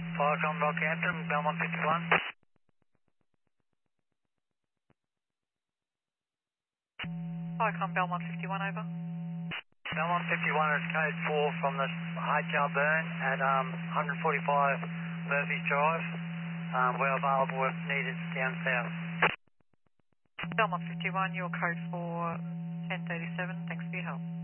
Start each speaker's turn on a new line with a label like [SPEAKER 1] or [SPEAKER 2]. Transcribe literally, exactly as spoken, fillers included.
[SPEAKER 1] Falcon Rockhampton, Belmont fifty-one.
[SPEAKER 2] Falcon Belmont fifty-one, over.
[SPEAKER 1] Belmont fifty-one is code four from the H R burn at um, one forty-five Murphy's Drive. Um, we're available if needed down south.
[SPEAKER 2] Belmont fifty-one, your code for ten thirty-seven. Thanks for your help.